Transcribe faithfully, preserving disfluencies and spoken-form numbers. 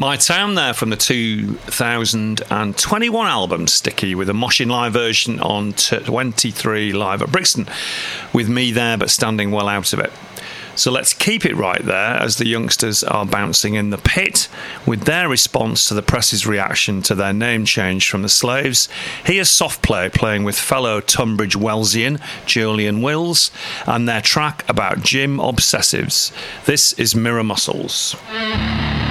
My Town there from the two thousand twenty-one album Sticky, with a Moshin live version on twenty-three live at Brixton, with me there but standing well out of it. So let's keep it right there as the youngsters are bouncing in the pit with their response to the press's reaction to their name change from the Slaves. Here's Soft Play playing with fellow Tunbridge Wellsian Julian Wills and their track about gym obsessives. This is Mirror Muscles.